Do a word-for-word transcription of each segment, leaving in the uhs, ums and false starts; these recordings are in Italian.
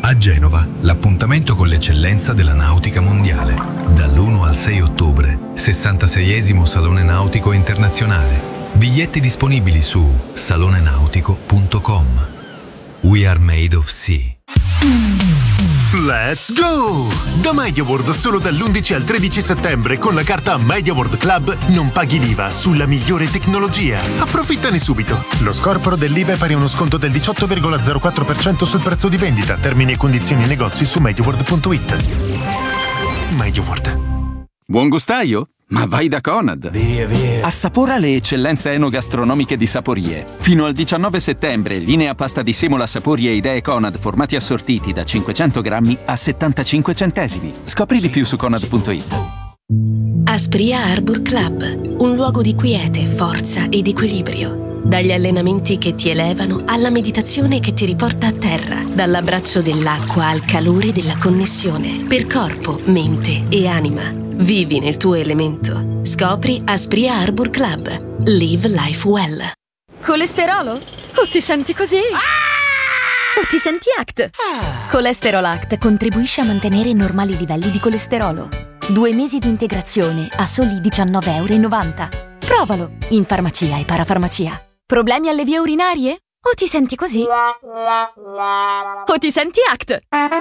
A Genova, l'appuntamento con l'eccellenza della nautica mondiale. Dall'primo al sei ottobre, sessantaseiesimo Salone Nautico Internazionale. Biglietti disponibili su salonenautico punto com. We are made of sea. Let's go! Da MediaWorld solo dall'undici al tredici settembre con la carta MediaWorld Club non paghi l'I V A sulla migliore tecnologia. Approfittane subito. Lo scorporo dell'I V A è pari a uno sconto del diciotto virgola zero quattro per cento sul prezzo di vendita. Termini e condizioni negozi su mediaworld punto it. MediaWorld. Buon gustaio? Ma vai da Conad! Via, via! Assapora le eccellenze enogastronomiche di Saporie. Fino al diciannove settembre, linea pasta di semola Sapori e idee Conad formati assortiti da cinquecento grammi a settantacinque centesimi. Scopri di più su conad punto it. Aspria Arbor Club, un luogo di quiete, forza ed equilibrio. Dagli allenamenti che ti elevano alla meditazione che ti riporta a terra. Dall'abbraccio dell'acqua al calore della connessione. Per corpo, mente e anima. Vivi nel tuo elemento. Scopri Aspria Arbor Club. Live life well. Colesterolo? O ti senti così? Ah! O ti senti Act? Ah! Colesterol Act contribuisce a mantenere normali livelli di colesterolo. Due mesi di integrazione a soli diciannove virgola novanta euro. Provalo in farmacia e parafarmacia. Problemi alle vie urinarie? O ti senti così? O ti senti Act?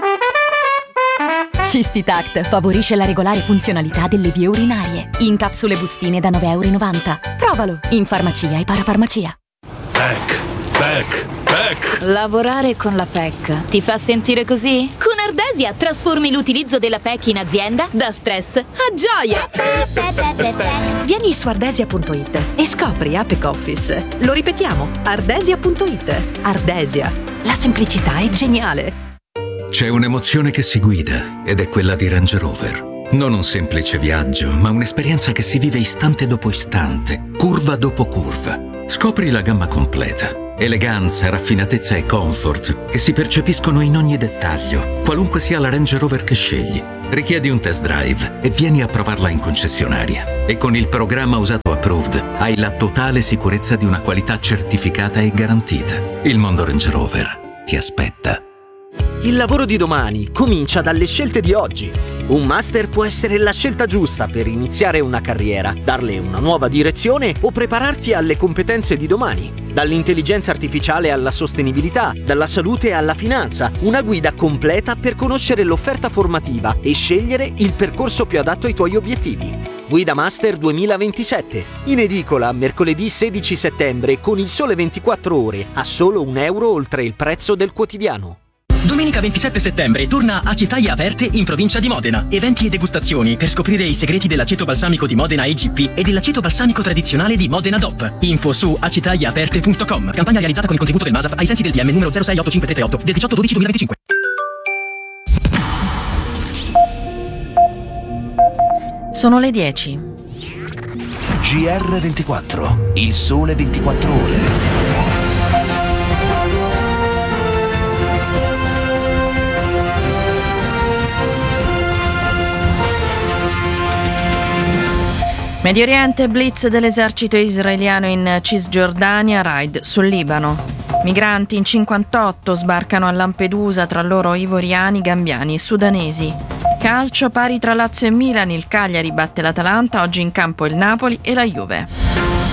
Cistitact favorisce la regolare funzionalità delle vie urinarie. In capsule bustine da nove virgola novanta euro. Provalo in farmacia e parafarmacia. P E C, P E C, P E C. Lavorare con la P E C ti fa sentire così? Con Ardesia trasformi l'utilizzo della P E C in azienda da stress a gioia. Vieni su ardesia punto it e scopri Apec Office. Lo ripetiamo, ardesia punto it. Ardesia, la semplicità è geniale. C'è un'emozione che si guida ed è quella di Range Rover. Non un semplice viaggio, ma un'esperienza che si vive istante dopo istante, curva dopo curva. Scopri la gamma completa. Eleganza, raffinatezza e comfort che si percepiscono in ogni dettaglio, qualunque sia la Range Rover che scegli. Richiedi un test drive e vieni a provarla in concessionaria. E con il programma Usato Approved hai la totale sicurezza di una qualità certificata e garantita. Il mondo Range Rover ti aspetta. Il lavoro di domani comincia dalle scelte di oggi. Un master può essere la scelta giusta per iniziare una carriera, darle una nuova direzione o prepararti alle competenze di domani. Dall'intelligenza artificiale alla sostenibilità, dalla salute alla finanza, una guida completa per conoscere l'offerta formativa e scegliere il percorso più adatto ai tuoi obiettivi. Guida Master duemilaventisette, in edicola mercoledì sedici settembre con Il Sole ventiquattro Ore a solo un euro oltre il prezzo del quotidiano. Domenica ventisette settembre torna Acetaie Aperte in provincia di Modena. Eventi e degustazioni per scoprire i segreti dell'aceto balsamico di Modena E G P e dell'aceto balsamico tradizionale di Modena D O P. Info su acetaie aperte punto com. Campagna realizzata con il contributo del MASAF ai sensi del D M numero zero sei otto cinque tre tre otto del diciotto dodici duemilaventicinque. Sono le dieci. G R ventiquattro, Il Sole ventiquattro Ore. Medio Oriente, blitz dell'esercito israeliano in Cisgiordania, raid sul Libano. Migranti in cinquantotto sbarcano a Lampedusa, tra loro ivoriani, gambiani e sudanesi. Calcio, pari tra Lazio e Milan, il Cagliari batte l'Atalanta, oggi in campo il Napoli e la Juve.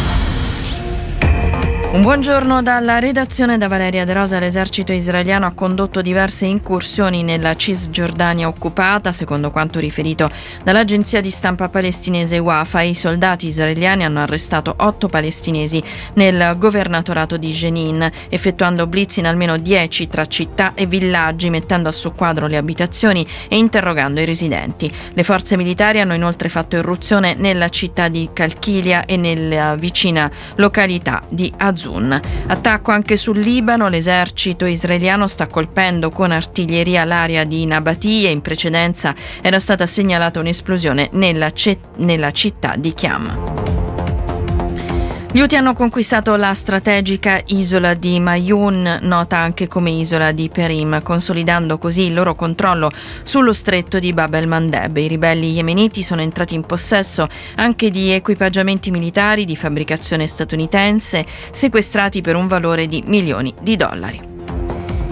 Un buongiorno dalla redazione da Valeria De Rosa. L'esercito israeliano ha condotto diverse incursioni nella Cisgiordania occupata. Secondo quanto riferito dall'agenzia di stampa palestinese Wafa, i soldati israeliani hanno arrestato otto palestinesi nel governatorato di Jenin, effettuando blitz in almeno dieci tra città e villaggi, mettendo a soqquadro le abitazioni e interrogando i residenti. Le forze militari hanno inoltre fatto irruzione nella città di Calchilia e nella vicina località di Azun. Attacco anche sul Libano. L'esercito israeliano sta colpendo con artiglieria l'area di Nabati e in precedenza era stata segnalata un'esplosione nella, ce- nella città di Chiam. Gli Houthi hanno conquistato la strategica isola di Mayun, nota anche come isola di Perim, consolidando così il loro controllo sullo stretto di Bab el-Mandeb. I ribelli yemeniti sono entrati in possesso anche di equipaggiamenti militari di fabbricazione statunitense, sequestrati per un valore di milioni di dollari.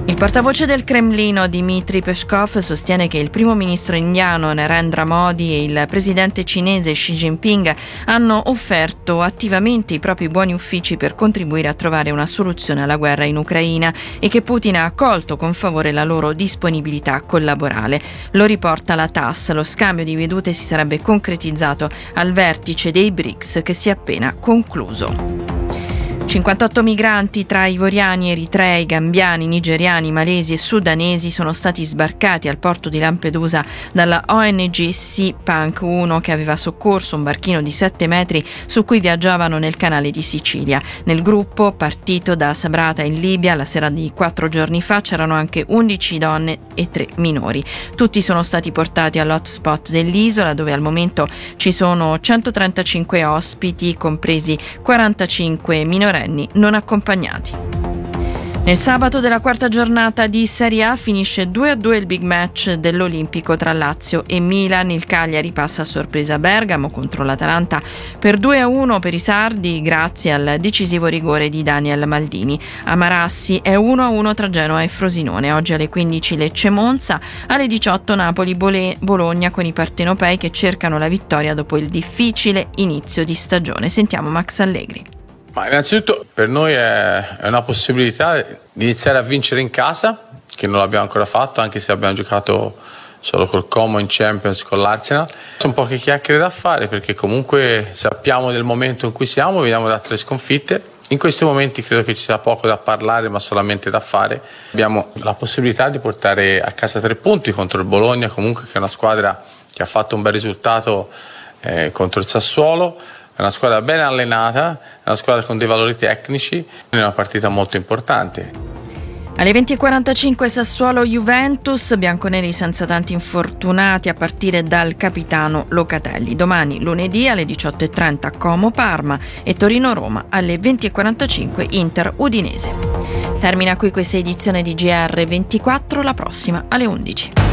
Il portavoce del Cremlino Dmitry Peskov sostiene che il primo ministro indiano Narendra Modi e il presidente cinese Xi Jinping hanno offerto attivamente i propri buoni uffici per contribuire a trovare una soluzione alla guerra in Ucraina e che Putin ha accolto con favore la loro disponibilità a collaborare. Lo riporta la T A S. Lo scambio di vedute si sarebbe concretizzato al vertice dei B R I C S che si è appena concluso. cinquantotto migranti tra ivoriani, eritrei, gambiani, nigeriani, malesi e sudanesi sono stati sbarcati al porto di Lampedusa dalla O N G Sea Punk uno che aveva soccorso un barchino di sette metri su cui viaggiavano nel canale di Sicilia. Nel gruppo, partito da Sabrata in Libia la sera di quattro giorni fa, c'erano anche undici donne e tre minori. Tutti sono stati portati all'hotspot dell'isola dove al momento ci sono centotrentacinque ospiti, compresi quarantacinque minorenni non accompagnati. Nel sabato della quarta giornata di Serie A finisce due a due il big match dell'Olimpico tra Lazio e Milan. Il Cagliari passa a sorpresa a Bergamo contro l'Atalanta per due a uno per i sardi grazie al decisivo rigore di Daniel Maldini. A Marassi è uno a uno tra Genoa e Frosinone. Oggi alle quindici Lecce-Monza, alle diciotto Napoli-Bologna con i partenopei che cercano la vittoria dopo il difficile inizio di stagione. Sentiamo Max Allegri. Ma innanzitutto per noi è una possibilità di iniziare a vincere in casa, che non l'abbiamo ancora fatto, anche se abbiamo giocato solo col Como in Champions con l'Arsenal. Sono poche chiacchiere da fare perché comunque sappiamo del momento in cui siamo, veniamo da tre sconfitte. In questi momenti credo che ci sia poco da parlare ma solamente da fare. Abbiamo la possibilità di portare a casa tre punti contro il Bologna, comunque che è una squadra che ha fatto un bel risultato eh, contro il Sassuolo. È una squadra ben allenata, è una squadra con dei valori tecnici, è una partita molto importante. Alle venti e quarantacinque Sassuolo-Juventus, bianconeri senza tanti infortunati a partire dal capitano Locatelli. Domani lunedì alle diciotto e trenta Como-Parma e Torino-Roma alle venti e quarantacinque Inter-Udinese. Termina qui questa edizione di G R ventiquattro, la prossima alle undici.